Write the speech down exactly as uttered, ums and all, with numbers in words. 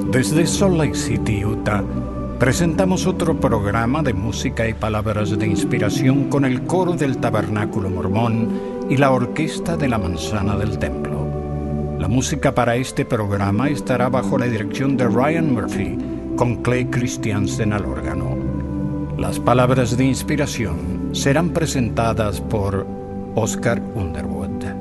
Desde Salt Lake City, Utah, presentamos otro programa de música y palabras de inspiración con el coro del Tabernáculo Mormón y la orquesta de la Manzana del Templo. La música para este programa estará bajo la dirección de Ryan Murphy, con Clay Christiansen al órgano. Las palabras de inspiración serán presentadas por Oscar Underwood.